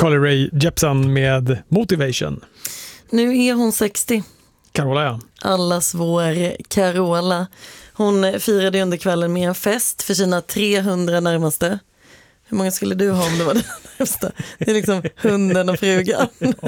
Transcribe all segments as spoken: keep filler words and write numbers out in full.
Carly Rae Jepsen med Motivation. Nu är hon sextio. Carola, ja. Allas vår Carola. Hon firade under kvällen med en fest för sina trehundra närmaste. Hur många skulle du ha om det var det närmaste? Det är liksom hunden och frugan.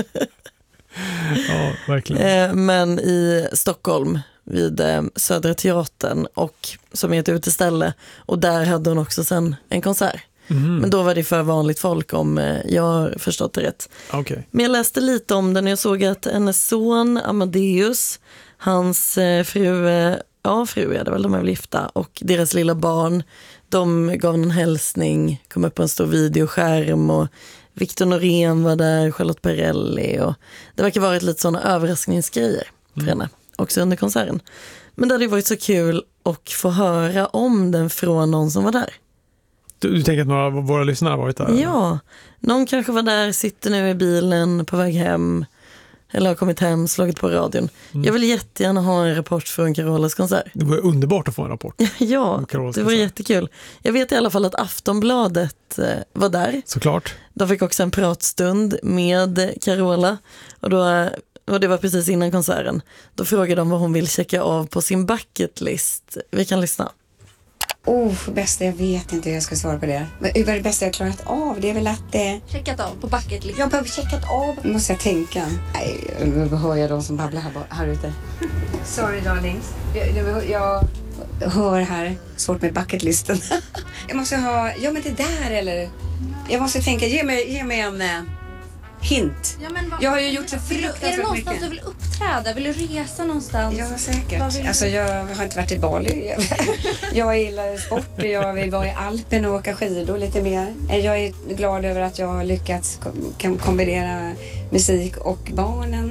Ja, verkligen. Men i Stockholm vid Södra Teatern, och som är ett uteställe, och där hade hon också sen en konsert. Mm. Men då var det för vanligt folk, om jag har förstått det rätt. Okay. Men jag läste lite om den och jag såg att hennes son Amadeus, hans fru, ja fru är det väl, de är väl gifta, och deras lilla barn, de gav en hälsning, kom upp på en stor videoskärm, och Victor Norén var där, Charlotte Perrelli, och det verkar vara lite sådana överraskningsgrejer för mm. henne, också under konserten. Men det hade varit så kul att få höra om den från någon som var där. Du, du tänker att några av våra lyssnare har varit där? Ja, någon kanske var där, sitter nu i bilen på väg hem, eller har kommit hem, slagit på radion. Mm. Jag vill jättegärna ha en rapport från Carolas konsert. Det var underbart att få en rapport. Ja, det var jättekul. Jag vet i alla fall att Aftonbladet eh, var där. Såklart. De fick också en pratstund med Carola. Och, då, och det var precis innan konserten. Då frågade de vad hon vill checka av på sin bucket list. Vi kan lyssna. Oh, bästa, jag vet inte hur jag ska svara på det. Men vad är det bästa jag klarat av? Det är väl att det... Eh... Checkat av på bucket list. Jag behöver checkat av. Måste jag tänka. Nej, nu hör jag de som babblar här, här ute. Sorry darlings. Jag, jag hör här. Svårt med bucketlisten. Jag måste ha... Ja, men det där eller... Jag måste tänka. Ge mig, ge mig en... Uh... hint. Ja, men vad, jag har ju gjort så fruktansvärt mycket. Är det någonstans mycket. Du vill uppträda? Vill du resa någonstans? Ja, säkert. Alltså, jag har inte varit i Bali. Jag gillar sport. Jag vill vara i Alpen och åka skidor lite mer. Jag är glad över att jag har lyckats kom- kombinera musik och barnen.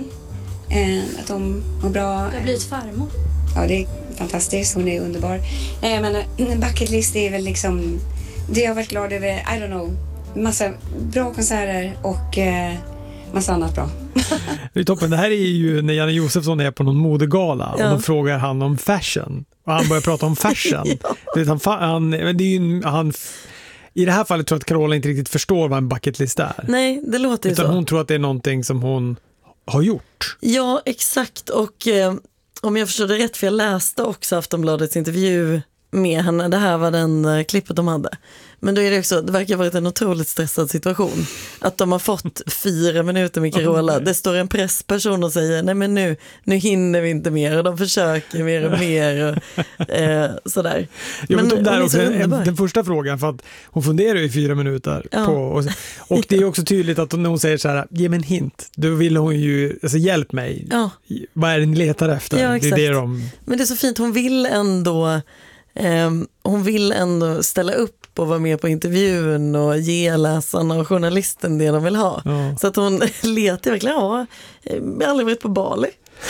Att de mår bra. Du har blivit farmor. Ja, det är fantastiskt. Hon är underbar. Men en bucket list är väl liksom... Det jag har varit glad över, I don't know... Massa bra konserter och eh, massa annat bra. Det är toppen. Det här är ju när Janne Josefsson är på någon modegala, ja. Och då frågar han om fashion. Och han börjar prata om fashion. Ja. Det är, han, han, det är ju, han, I det här fallet tror jag att Carola inte riktigt förstår vad en bucketlist är. Nej, det låter ju Utan så. hon tror att det är någonting som hon har gjort. Ja, exakt. Och eh, om jag förstår det rätt, för jag läste också Aftonbladets intervju med henne. Det här var den uh, klippet de hade. Men då är det också, det verkar ha varit en otroligt stressad situation. Att de har fått fyra minuter med Carola. Det står en pressperson och säger, nej men nu, nu hinner vi inte mer. Och de försöker mer och mer och eh, sådär. Jag men vet om där också, en, den första frågan, för att hon funderar i fyra minuter. Ja. På, och, och det är också tydligt att när hon säger så här, ge mig en hint. Då vill hon ju, alltså hjälp mig. Ja. Vad är det ni letar efter? Ja, exakt. Det är det de... Men det är så fint, hon vill ändå eh, hon vill ändå ställa upp och vara med på intervjun och ge läsarna och journalisten det de vill ha. Ja. Så att hon letar verkligen, ja, jag har aldrig varit på Bali.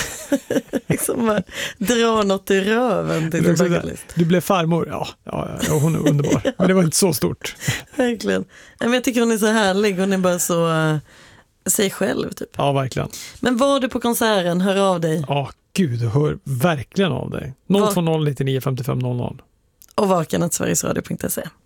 liksom dra något i röven till din bucketlist. Du blev farmor, ja, ja, ja hon är underbar. Ja. Men det var inte så stort. Verkligen. Men jag tycker hon är så härlig, hon är bara så uh, sig själv typ. Ja, verkligen. Men var du på konserten, hör av dig. Ja, gud, hör verkligen av dig. noll två noll nittionio femtiofem noll noll. Och vaken att sverigesradio punkt se.